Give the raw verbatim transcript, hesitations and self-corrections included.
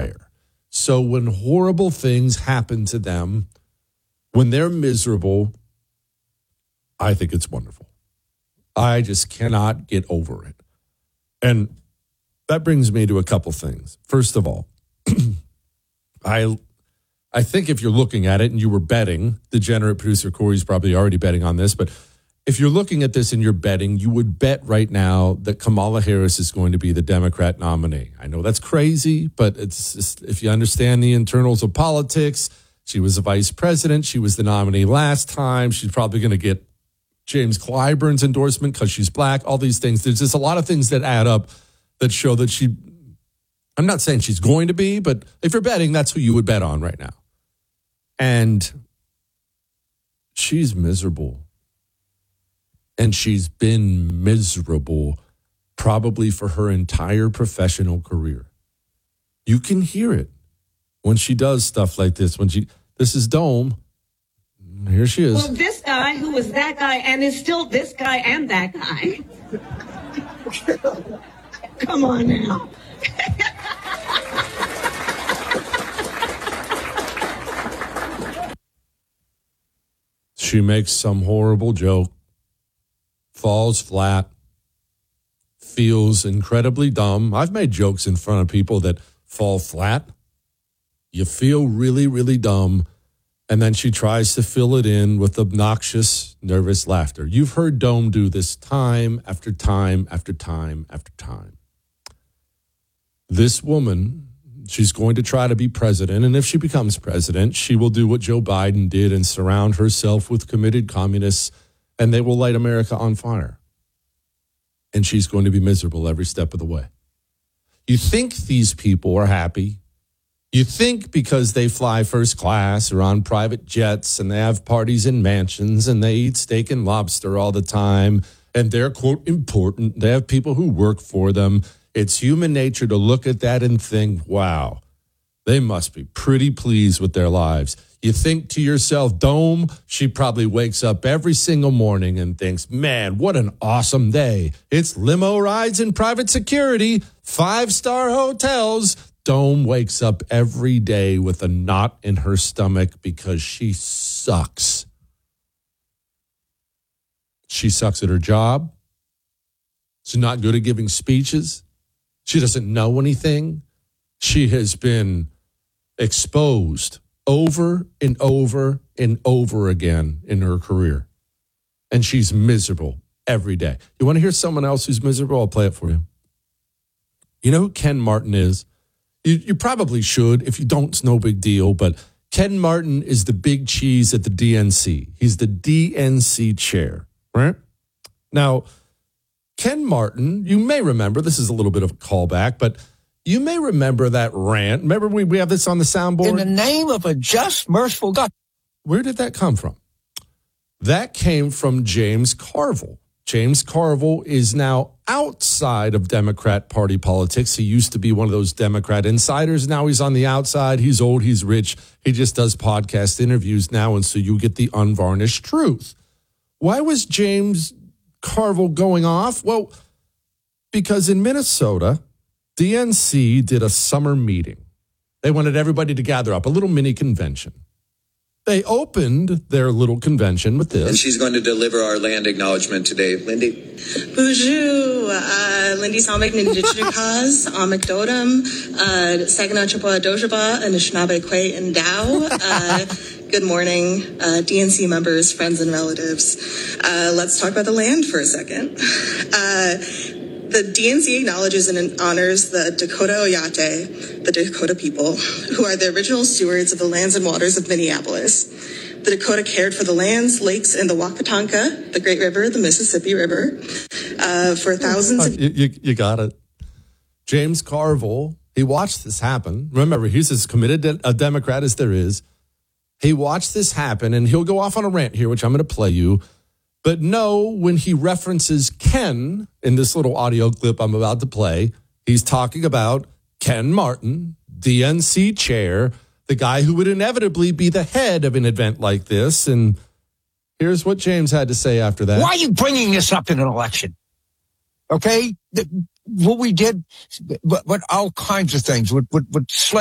fire. So when horrible things happen to them, when they're miserable, I think it's wonderful. I just cannot get over it. And that brings me to a couple things. First of all, I I think if you're looking at it and you were betting, degenerate producer Corey's probably already betting on this, but if you're looking at this and you're betting, you would bet right now that Kamala Harris is going to be the Democrat nominee. I know that's crazy, but it's just, if you understand the internals of politics, she was the vice president. She was the nominee last time. She's probably going to get James Clyburn's endorsement because she's black, all these things. There's just a lot of things that add up that show that she, I'm not saying she's going to be, but if you're betting, that's who you would bet on right now. And she's miserable. And she's been miserable probably for her entire professional career. You can hear it when she does stuff like this. When she, this is Dome. Here she is. Well, this guy who was that guy and is still this guy and that guy. Come on now. She makes some horrible joke, falls flat, feels incredibly dumb. I've made jokes in front of people that fall flat. You feel really, really dumb. And then she tries to fill it in with obnoxious, nervous laughter. You've heard Dome do this time after time after time after time. This woman, she's going to try to be president. And if she becomes president, she will do what Joe Biden did and surround herself with committed communists, and they will light America on fire. And she's going to be miserable every step of the way. You think these people are happy. You think because they fly first class or on private jets and they have parties in mansions and they eat steak and lobster all the time and they're, quote, important. They have people who work for them. It's human nature to look at that and think, wow, they must be pretty pleased with their lives. You think to yourself, Dome, she probably wakes up every single morning and thinks, man, what an awesome day. It's limo rides and private security, five-star hotels. Dome wakes up every day with a knot in her stomach because she sucks. She sucks at her job. She's not good at giving speeches. She doesn't know anything. She has been exposed over and over and over again in her career. And she's miserable every day. You want to hear someone else who's miserable? I'll play it for you. You know who Ken Martin is? You, you probably should. If you don't, it's no big deal. But Ken Martin is the big cheese at the D N C. He's the D N C chair, right? Now, Ken Martin, you may remember, this is a little bit of a callback, but you may remember that rant. Remember we, we have this on the soundboard? In the name of a just, merciful God. Where did that come from? That came from James Carville. James Carville is now outside of Democrat Party politics. He used to be one of those Democrat insiders. Now he's on the outside. He's old. He's rich. He just does podcast interviews now, and so you get the unvarnished truth. Why was James Carville going off? Well, because in Minnesota, D N C did a summer meeting. They wanted everybody to gather up, a little mini convention. They opened their little convention with this. And she's going to deliver our land acknowledgement today. Lindy? Bonjour. Uh, Lindy Salmek Nindichikaz, Amek Dodam, Saginaw Chippewa Dojaba, Anishinaabe Kwe and Dow. Uh, good morning, uh, D N C members, friends, and relatives. Uh, let's talk about the land for a second. Uh, The D N C acknowledges and honors the Dakota Oyate, the Dakota people, who are the original stewards of the lands and waters of Minneapolis. The Dakota cared for the lands, lakes, and the Wakatonka, the Great River, the Mississippi River, uh, for thousands of... You, you, you got it. James Carville, he watched this happen. Remember, he's as committed a Democrat as there is. He watched this happen, and he'll go off on a rant here, which I'm going to play you. But no, when he references Ken in this little audio clip I'm about to play, he's talking about Ken Martin, D N C chair, the guy who would inevitably be the head of an event like this. And here's what James had to say after that. Why are you bringing this up in an election? Okay? The, what we did, but, but all kinds of things. What, what, what slave